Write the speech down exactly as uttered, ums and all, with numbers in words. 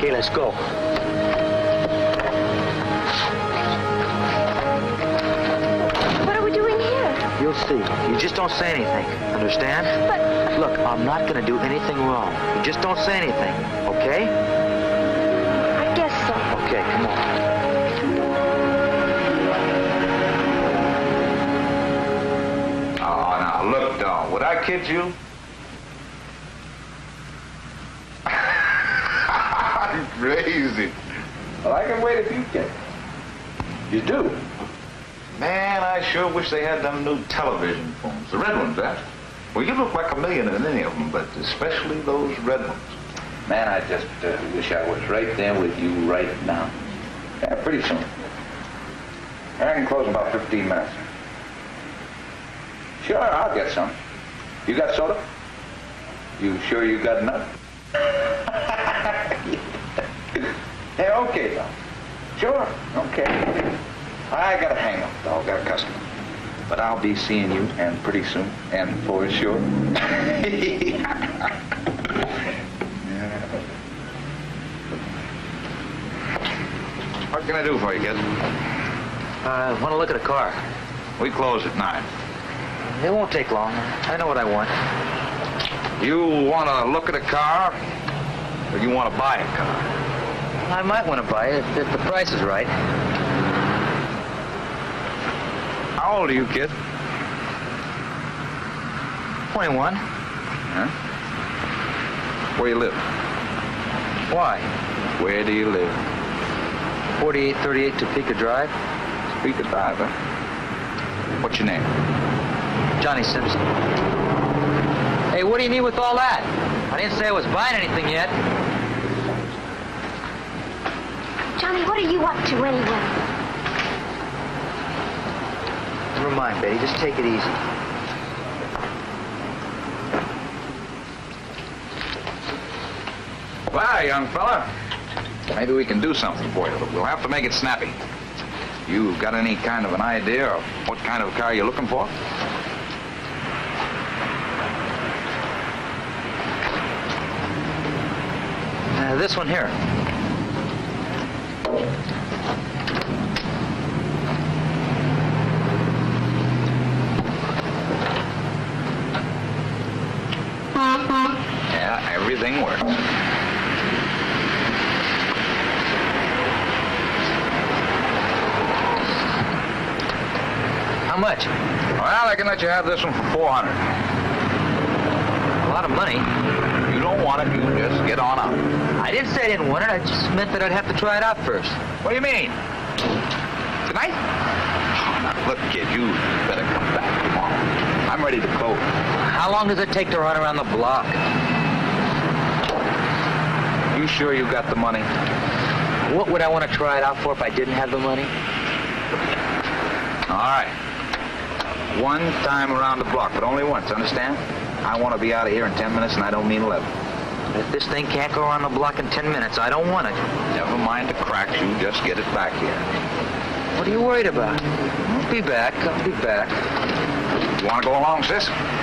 Okay, let's go. What are we doing here? You'll see. You just don't say anything. Understand? But... Look, I'm not gonna do anything wrong. You just don't say anything, okay? I guess so. Okay, come on. Oh, now, look, Don, would I kid you? I'm crazy. Well, I can wait if you can. You do? Man, I sure wish they had them new television phones. The red ones, that. Well, you look like a million in any of them, but especially those red ones. Man, I just uh, wish I was right there with you right now. Yeah, pretty soon. I can close in about fifteen minutes. Sure, I'll get some. You got soda? You sure you got enough? Hey, okay, though. Sure, okay. I gotta hang up, though. Got a customer. But I'll be seeing you, and pretty soon, and for sure. What can I do for you, kid? I want to look at a car. We close at nine. It won't take long. I know what I want. You want to look at a car, or you want to buy a car? I might want to buy it if, if the price is right. How old are you, kid? twenty-one. Huh? Where you live? Why? Where do you live? forty-eight thirty-eight Topeka Drive. Topeka Drive, huh? What's your name? Johnny Simpson. Hey, what do you need with all that? I didn't say I was buying anything yet. Johnny, what are you up to anyway? Never mind, Betty. Just take it easy. Well, young fella, maybe we can do something for you, but we'll have to make it snappy. You got any kind of an idea of what kind of car you're looking for? Uh, this one here. Yeah, everything works. How much? Well, I can let you have this one for four hundred. A lot of money. You don't want it, you just get on up. I didn't say I didn't want it. I just meant that I'd have to try it out first. What do you mean? Tonight? Oh, now, look, kid, you better come back tomorrow. I'm ready to close. How long does it take to run around the block? You sure you got the money? What would I want to try it out for if I didn't have the money? All right. One time around the block, but only once, understand? I want to be out of here in ten minutes, and I don't mean eleven. If this thing can't go around the block in ten minutes, I don't want it. Never mind the cracks, you just get it back here. What are you worried about? I'll be back. I'll be back. You want to go along, sis?